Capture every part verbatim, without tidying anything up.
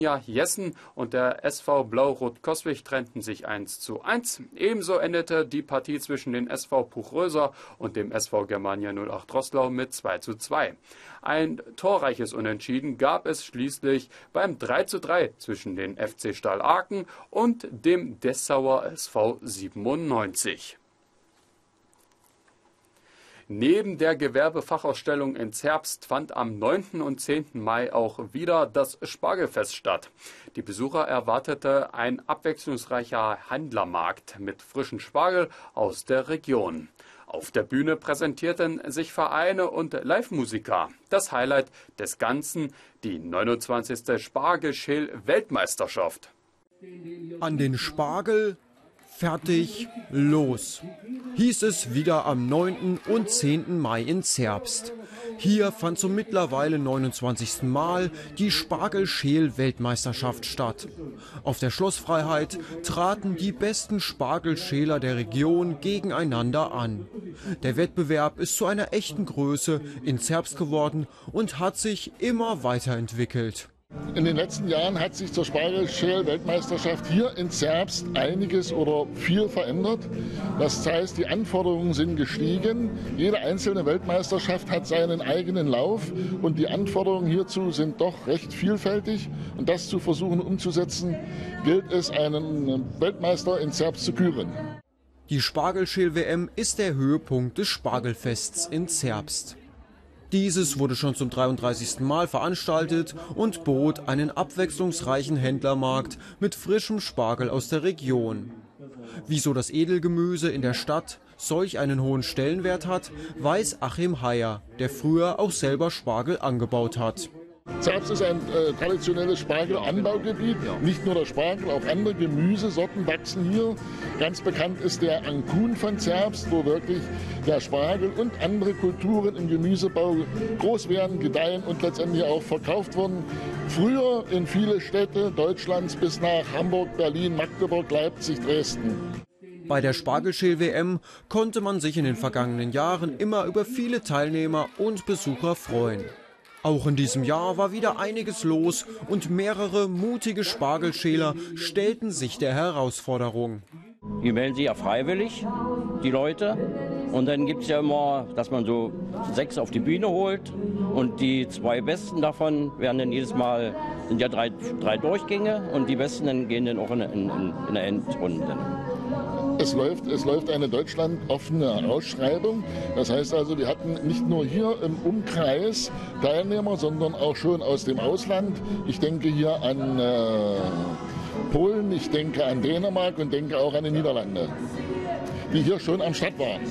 Ja, Jessen und der S V Blau-Rot-Coswig trennten sich eins zu eins. Ebenso endete die Partie zwischen den S V Puchröser und dem S V Germania null acht Roßlau mit zwei zu zwei. Ein torreiches Unentschieden gab es schließlich beim drei zu drei zwischen den F C Stahl Aken und dem Dessauer S V siebenundneunzig. Neben der Gewerbefachausstellung in Zerbst fand am neunten und zehnten Mai auch wieder das Spargelfest statt. Die Besucher erwartete ein abwechslungsreicher Handlermarkt mit frischen Spargel aus der Region. Auf der Bühne präsentierten sich Vereine und Live-Musiker. Das Highlight des Ganzen, die neunundzwanzigste Spargelschäl-Weltmeisterschaft. An den Spargel, fertig, los, hieß es wieder am neunten und zehnten Mai in Zerbst. Hier fand zum mittlerweile neunundzwanzigsten Mal die Spargelschäl-Weltmeisterschaft statt. Auf der Schlossfreiheit traten die besten Spargelschäler der Region gegeneinander an. Der Wettbewerb ist zu einer echten Größe in Zerbst geworden und hat sich immer weiterentwickelt. In den letzten Jahren hat sich zur Spargelschäl-Weltmeisterschaft hier in Zerbst einiges oder viel verändert. Das heißt, die Anforderungen sind gestiegen. Jede einzelne Weltmeisterschaft hat seinen eigenen Lauf und die Anforderungen hierzu sind doch recht vielfältig. Und das zu versuchen umzusetzen, gilt es, einen Weltmeister in Zerbst zu küren. Die Spargelschäl-W M ist der Höhepunkt des Spargelfests in Zerbst. Dieses wurde schon zum dreiunddreißigsten Mal veranstaltet und bot einen abwechslungsreichen Händlermarkt mit frischem Spargel aus der Region. Wieso das Edelgemüse in der Stadt solch einen hohen Stellenwert hat, weiß Achim Heyer, der früher auch selber Spargel angebaut hat. Zerbst ist ein äh, traditionelles Spargelanbaugebiet. Nicht nur der Spargel, auch andere Gemüsesorten wachsen hier. Ganz bekannt ist der Ankun von Zerbst, wo wirklich der Spargel und andere Kulturen im Gemüsebau groß werden, gedeihen und letztendlich auch verkauft wurden. Früher in viele Städte Deutschlands bis nach Hamburg, Berlin, Magdeburg, Leipzig, Dresden. Bei der Spargelschäl-W M konnte man sich in den vergangenen Jahren immer über viele Teilnehmer und Besucher freuen. Auch in diesem Jahr war wieder einiges los und mehrere mutige Spargelschäler stellten sich der Herausforderung. Die melden sich ja freiwillig, die Leute. Und dann gibt es ja immer, dass man so sechs auf die Bühne holt. Und die zwei Besten davon werden dann jedes Mal, sind ja drei, drei Durchgänge. Und die Besten dann gehen dann auch in, in, in eine Endrunde. Es läuft, es läuft eine deutschlandoffene Ausschreibung. Das heißt also, wir hatten nicht nur hier im Umkreis Teilnehmer, sondern auch schon aus dem Ausland. Ich denke hier an äh, Polen, ich denke an Dänemark und denke auch an die Niederlande, die hier schon am Start waren.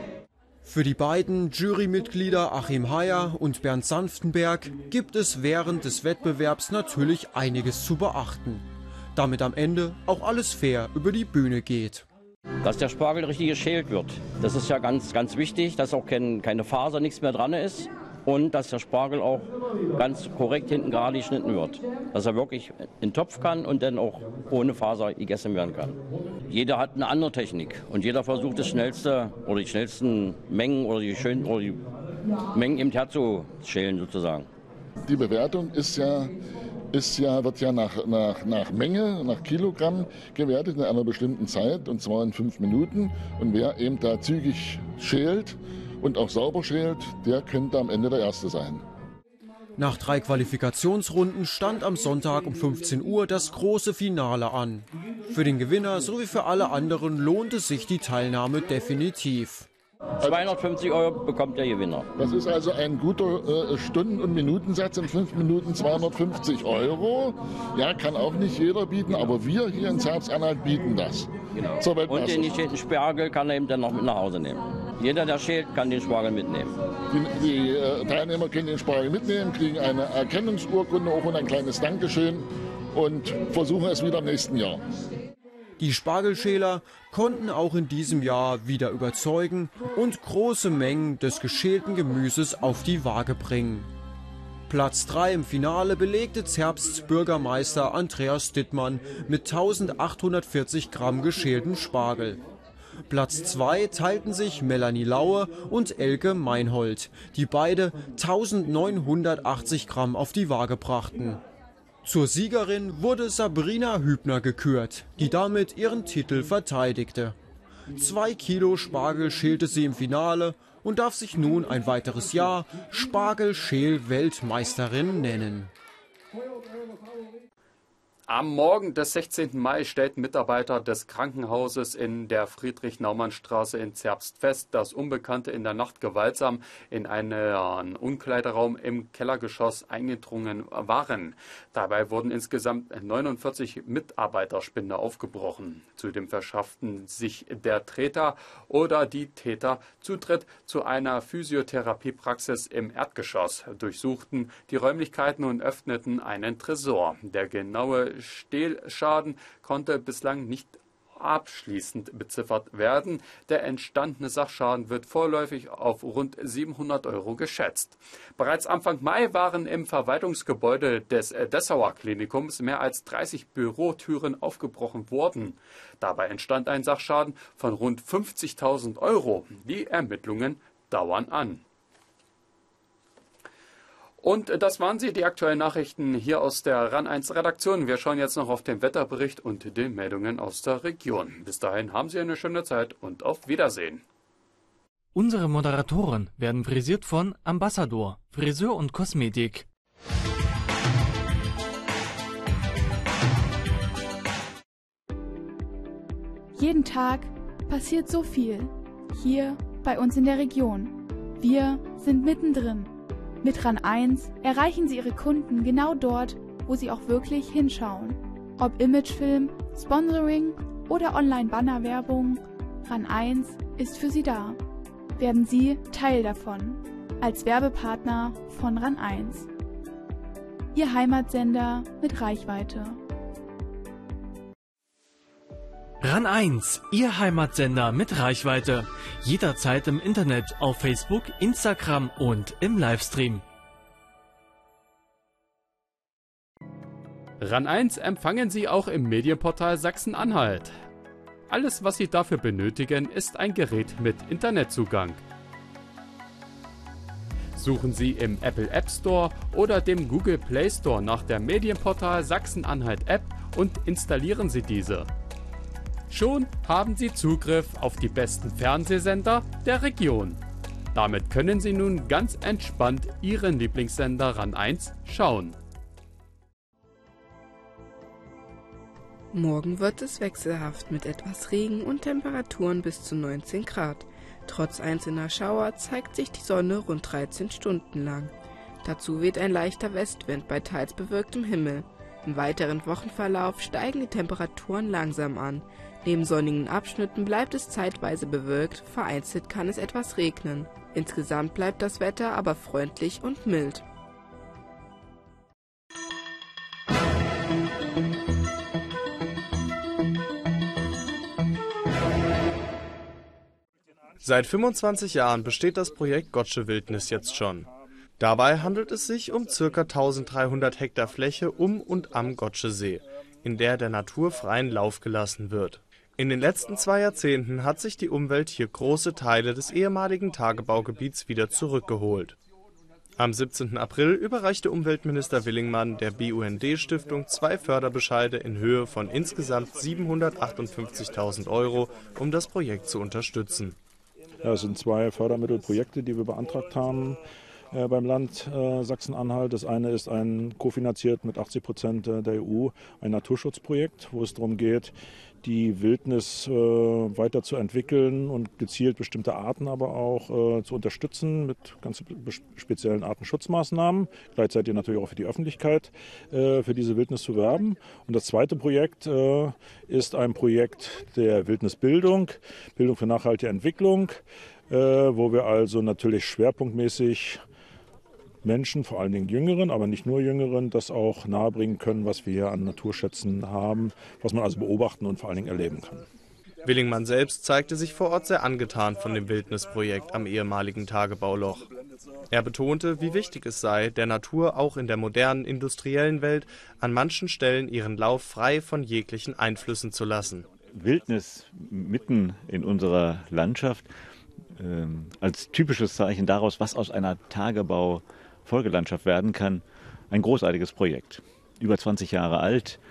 Für die beiden Jurymitglieder Achim Heyer und Bernd Sanftenberg gibt es während des Wettbewerbs natürlich einiges zu beachten, damit am Ende auch alles fair über die Bühne geht. Dass der Spargel richtig geschält wird, das ist ja ganz, ganz wichtig, dass auch kein, keine Faser, nichts mehr dran ist und dass der Spargel auch ganz korrekt hinten gerade geschnitten wird. Dass er wirklich in den Topf kann und dann auch ohne Faser gegessen werden kann. Jeder hat eine andere Technik und jeder versucht das schnellste oder die schnellsten Mengen oder die schönen oder die Mengen eben herzuschälen sozusagen. Die Bewertung ist ja Ist ja, wird ja nach, nach, nach Menge, nach Kilogramm gewertet in einer bestimmten Zeit, und zwar in fünf Minuten. Und wer eben da zügig schält und auch sauber schält, der könnte am Ende der Erste sein. Nach drei Qualifikationsrunden stand am Sonntag um fünfzehn Uhr das große Finale an. Für den Gewinner sowie für alle anderen lohnte sich die Teilnahme definitiv. zweihundertfünfzig Euro bekommt der Gewinner. Das ist also ein guter äh, Stunden- und Minutensatz. In fünf Minuten zweihundertfünfzig Euro. Ja, kann auch nicht jeder bieten, aber wir hier in Zerbst-Anhalt bieten das. Genau. Zur und den geschälten Spargel kann er eben dann noch mit nach Hause nehmen. Jeder, der schält, kann den Spargel mitnehmen. Die, die äh, Teilnehmer können den Spargel mitnehmen, kriegen eine Erkennungsurkunde auch und ein kleines Dankeschön und versuchen es wieder im nächsten Jahr. Die Spargelschäler konnten auch in diesem Jahr wieder überzeugen und große Mengen des geschälten Gemüses auf die Waage bringen. Platz drei im Finale belegte Zerbsts Bürgermeister Andreas Dittmann mit eintausendachthundertvierzig Gramm geschälten Spargel. Platz zwei teilten sich Melanie Laue und Elke Meinhold, die beide eintausendneunhundertachtzig Gramm auf die Waage brachten. Zur Siegerin wurde Sabrina Hübner gekürt, die damit ihren Titel verteidigte. Zwei Kilo Spargel schälte sie im Finale und darf sich nun ein weiteres Jahr Spargelschäl-Weltmeisterin nennen. Am Morgen des sechzehnten Mai stellten Mitarbeiter des Krankenhauses in der Friedrich-Naumann-Straße in Zerbst fest, dass Unbekannte in der Nacht gewaltsam in einen Umkleideraum im Kellergeschoss eingedrungen waren. Dabei wurden insgesamt neunundvierzig Mitarbeiterspinde aufgebrochen. Zudem verschafften sich der Täter oder die Täter Zutritt zu einer Physiotherapiepraxis im Erdgeschoss, durchsuchten die Räumlichkeiten und öffneten einen Tresor. Der genaue Stehlschaden konnte bislang nicht abschließend beziffert werden. Der entstandene Sachschaden wird vorläufig auf rund siebenhundert Euro geschätzt. Bereits Anfang Mai waren im Verwaltungsgebäude des Dessauer Klinikums mehr als dreißig Bürotüren aufgebrochen worden. Dabei entstand ein Sachschaden von rund fünfzigtausend Euro. Die Ermittlungen dauern an. Und das waren sie, die aktuellen Nachrichten hier aus der RAN eins Redaktion. Wir schauen jetzt noch auf den Wetterbericht und die Meldungen aus der Region. Bis dahin haben Sie eine schöne Zeit und auf Wiedersehen. Unsere Moderatoren werden frisiert von Ambassador, Friseur und Kosmetik. Jeden Tag passiert so viel. Hier bei uns in der Region. Wir sind mittendrin. Mit RAN eins erreichen Sie Ihre Kunden genau dort, wo sie auch wirklich hinschauen. Ob Imagefilm, Sponsoring oder Online-Banner-Werbung, RAN eins ist für Sie da. Werden Sie Teil davon, als Werbepartner von RAN eins. Ihr Heimatsender mit Reichweite. RAN eins, Ihr Heimatsender mit Reichweite. Jederzeit im Internet, auf Facebook, Instagram und im Livestream. RAN eins empfangen Sie auch im Medienportal Sachsen-Anhalt. Alles, was Sie dafür benötigen, ist ein Gerät mit Internetzugang. Suchen Sie im Apple App Store oder dem Google Play Store nach der Medienportal Sachsen-Anhalt App und installieren Sie diese. Schon haben Sie Zugriff auf die besten Fernsehsender der Region. Damit können Sie nun ganz entspannt Ihren Lieblingssender RAN eins schauen. Morgen wird es wechselhaft mit etwas Regen und Temperaturen bis zu neunzehn Grad. Trotz einzelner Schauer zeigt sich die Sonne rund dreizehn Stunden lang. Dazu weht ein leichter Westwind bei teils bewölktem Himmel. Im weiteren Wochenverlauf steigen die Temperaturen langsam an. Neben sonnigen Abschnitten bleibt es zeitweise bewölkt, vereinzelt kann es etwas regnen. Insgesamt bleibt das Wetter aber freundlich und mild. Seit fünfundzwanzig Jahren besteht das Projekt Gottsche Wildnis jetzt schon. Dabei handelt es sich um ca. eintausenddreihundert Hektar Fläche um und am Gottsche See, in der der Natur freien Lauf gelassen wird. In den letzten zwei Jahrzehnten hat sich die Umwelt hier große Teile des ehemaligen Tagebaugebiets wieder zurückgeholt. Am siebzehnten April überreichte Umweltminister Willingmann der B U N D-Stiftung zwei Förderbescheide in Höhe von insgesamt siebenhundertachtundfünfzigtausend Euro, um das Projekt zu unterstützen. Ja, es sind zwei Fördermittelprojekte, die wir beantragt haben äh, beim Land äh, Sachsen-Anhalt. Das eine ist ein kofinanziert mit achtzig Prozent der E U, ein Naturschutzprojekt, wo es darum geht, die Wildnis äh, weiter zu entwickeln und gezielt bestimmte Arten aber auch äh, zu unterstützen mit ganz speziellen Artenschutzmaßnahmen, gleichzeitig natürlich auch für die Öffentlichkeit äh, für diese Wildnis zu werben. Und das zweite Projekt äh, ist ein Projekt der Wildnisbildung, Bildung für nachhaltige Entwicklung, äh, wo wir also natürlich schwerpunktmäßig Menschen, vor allen Dingen Jüngeren, aber nicht nur Jüngeren, das auch nahebringen können, was wir hier an Naturschätzen haben, was man also beobachten und vor allen Dingen erleben kann. Willingmann selbst zeigte sich vor Ort sehr angetan von dem Wildnisprojekt am ehemaligen Tagebauloch. Er betonte, wie wichtig es sei, der Natur auch in der modernen industriellen Welt an manchen Stellen ihren Lauf frei von jeglichen Einflüssen zu lassen. Wildnis mitten in unserer Landschaft äh, als typisches Zeichen daraus, was aus einer Tagebau Folgelandschaft werden kann, ein großartiges Projekt. über zwanzig Jahre alt.